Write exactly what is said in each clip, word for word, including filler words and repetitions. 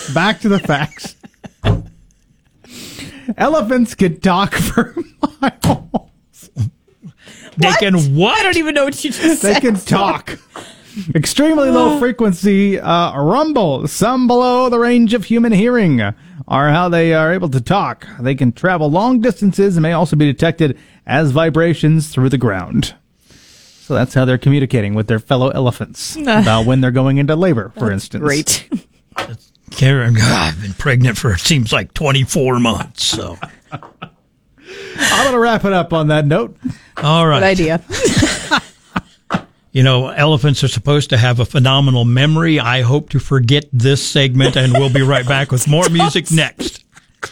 back to the facts. Elephants can talk for miles. They What? can what? I don't even know what you just They said. can talk. Extremely low frequency uh, rumble, some below the range of human hearing, are how they are able to talk. They can travel long distances and may also be detected as vibrations through the ground. So that's how they're communicating with their fellow elephants about when they're going into labor, for That's instance. Great. Karen, I've been pregnant for, it seems like twenty-four months. So, I'm going to wrap it up on that note. all right. Good idea. You know, elephants are supposed to have a phenomenal memory. I hope to forget this segment, and we'll be right back with more music next.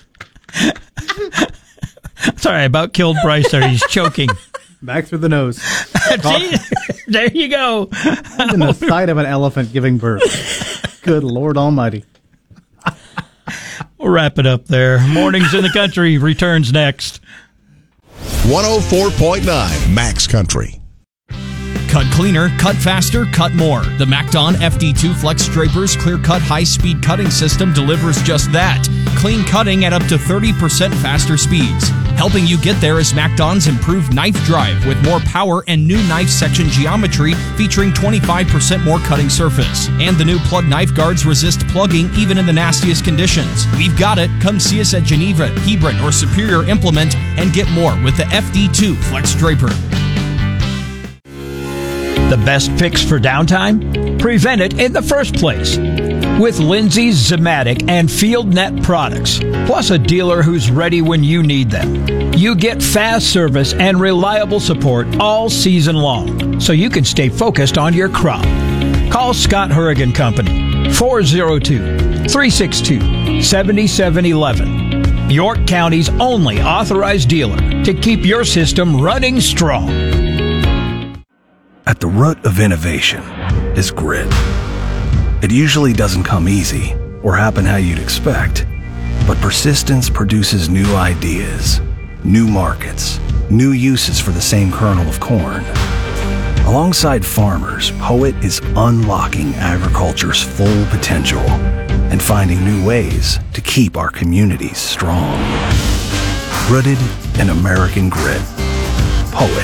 Sorry, I about killed Bryce there. He's choking. Back through the nose. See? There you go. In the sight of an elephant giving birth. Good Lord Almighty. We'll wrap it up there. Mornings in the Country returns next. one oh four point nine Max Country. Cut cleaner, cut faster, cut more. The MacDon F D two Flex Drapers Clear Cut High-Speed Cutting System delivers just that. Clean cutting at up to thirty percent faster speeds. Helping you get there is MacDon's improved knife drive with more power and new knife section geometry featuring twenty-five percent more cutting surface. And the new plug knife guards resist plugging even in the nastiest conditions. We've got it. Come see us at Geneva, Hebron, or Superior Implement and get more with the F D two Flex Draper. The best fix for downtime? Prevent it in the first place. With Lindsay's Zematic and FieldNet products, plus a dealer who's ready when you need them. You get fast service and reliable support all season long, so you can stay focused on your crop. Call Scott Hurrigan Company, four oh two, three six two, seven seven one one. York County's only authorized dealer to keep your system running strong. At the root of innovation is grit. It usually doesn't come easy or happen how you'd expect, but persistence produces new ideas, new markets, new uses for the same kernel of corn. Alongside farmers, Poet is unlocking agriculture's full potential and finding new ways to keep our communities strong. Rooted in American grit. Poet.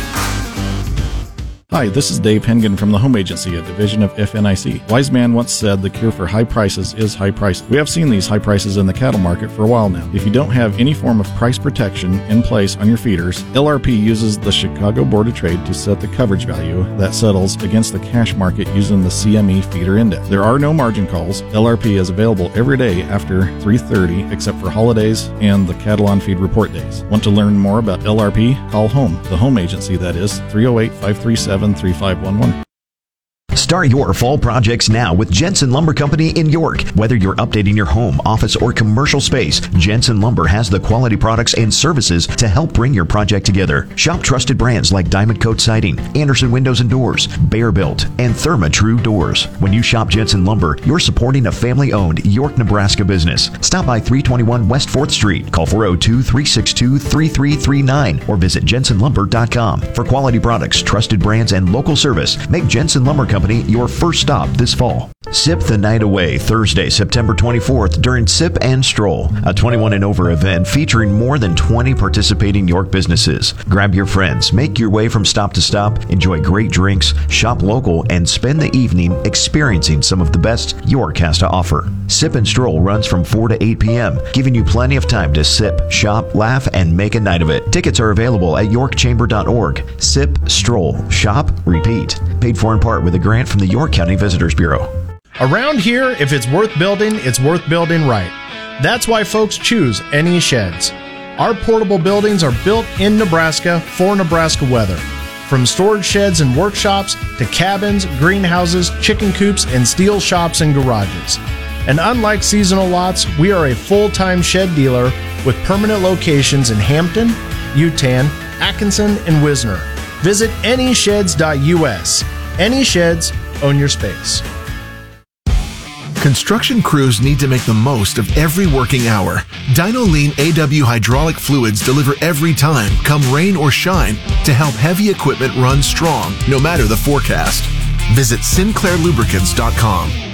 Hi, this is Dave Hengen from the Home Agency, a division of F N I C. Wise man once said the cure for high prices is high prices. We have seen these high prices in the cattle market for a while now. If you don't have any form of price protection in place on your feeders, L R P uses the Chicago Board of Trade to set the coverage value that settles against the cash market using the C M E feeder index. There are no margin calls. L R P is available every day after three thirty except for holidays and the cattle on feed report days. Want to learn more about L R P? Call Home, the Home Agency, that is, three oh eight, five three seven, three five one one. Start your fall projects now with Jensen Lumber Company in York. Whether you're updating your home, office, or commercial space, Jensen Lumber has the quality products and services to help bring your project together. Shop trusted brands like Diamond Coat Siding, Anderson Windows and Doors, Bear Built, and ThermaTrue Doors. When you shop Jensen Lumber, you're supporting a family-owned York, Nebraska business. Stop by three twenty-one West fourth Street. Call four oh two, three six two, three three three nine or visit jensen lumber dot com. For quality products, trusted brands, and local service, make Jensen Lumber Company your first stop this fall. Sip the night away Thursday, September twenty-fourth during Sip and Stroll, a twenty-one and over event featuring more than twenty participating York businesses. Grab your friends, make your way from stop to stop, enjoy great drinks, shop local, and spend the evening experiencing some of the best York has to offer. Sip and Stroll runs from four to eight p.m., giving you plenty of time to sip, shop, laugh, and make a night of it. Tickets are available at york chamber dot org. Sip, Stroll, Shop, Repeat. Paid for in part with a grant from the York County Visitors Bureau. Around here, if it's worth building, it's worth building right. That's why folks choose N E Sheds. Our portable buildings are built in Nebraska for Nebraska weather. From storage sheds and workshops to cabins, greenhouses, chicken coops, and steel shops and garages. And unlike seasonal lots, we are a full-time shed dealer with permanent locations in Hampton, Utan, Atkinson, and Wisner. Visit N E sheds dot U S. N E Sheds, own your space. Construction crews need to make the most of every working hour. Dynolean A W hydraulic fluids deliver every time, come rain or shine, to help heavy equipment run strong, no matter the forecast. Visit sinclair lubricants dot com.